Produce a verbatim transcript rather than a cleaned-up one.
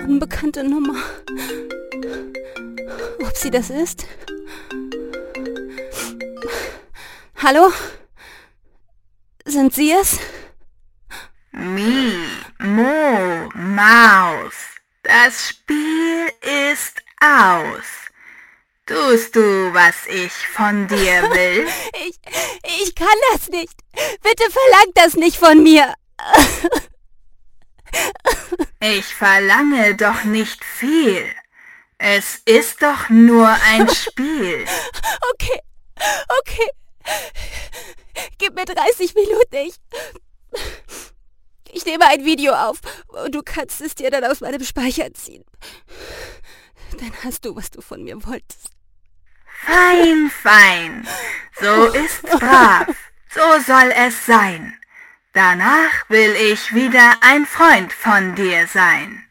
unbekannte Nummer. Ob sie das ist? Hallo? Sind Sie es? Mi, Mo, Maus, das Spiel ist aus. Tust du, was ich von dir will? Ich, ich kann das nicht. Bitte verlangt das nicht von mir. Ich verlange doch nicht viel. Es ist doch nur ein Spiel. Okay, okay. Gib mir dreißig Minuten, ich... Ich nehme ein Video auf und du kannst es dir dann aus meinem Speicher ziehen. Dann hast du, was du von mir wolltest. Fein, fein. So ist's brav. So soll es sein. Danach will ich wieder ein Freund von dir sein.